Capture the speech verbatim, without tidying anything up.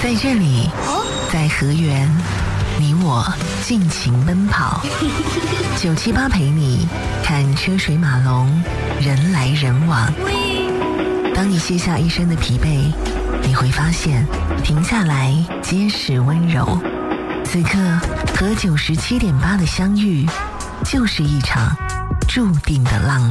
在这里，在河源，你我尽情奔跑。九七八陪你看车水马龙，人来人往。当你卸下一身的疲惫，你会发现停下来皆是温柔。此刻和九十七点八的相遇，就是一场注定的浪漫。